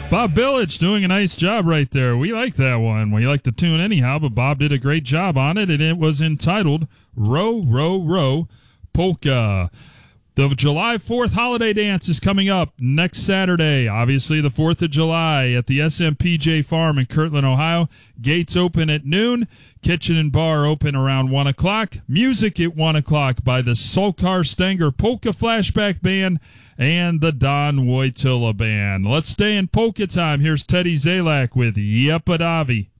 Bob Village doing a nice job right there. We like that one. We like the tune anyhow, but Bob did a great job on it, and it was entitled Row, Row, Row Polka. The July 4th holiday dance is coming up next Saturday, obviously the 4th of July at the SMPJ Farm in Kirtland, Ohio. Gates open at noon. Kitchen and bar open around 1 o'clock. Music at 1 o'clock by the Solkar Stenger Polka Flashback Band and the Don Wojtyla Band. Let's stay in polka time. Here's Teddy Zalak with Yepadavi.